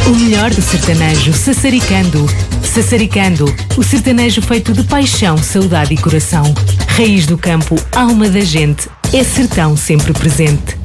O melhor do sertanejo sassaricando. Sassaricando, o sertanejo feito de paixão, saudade e coração. Raiz do campo, alma da gente, é sertão sempre presente.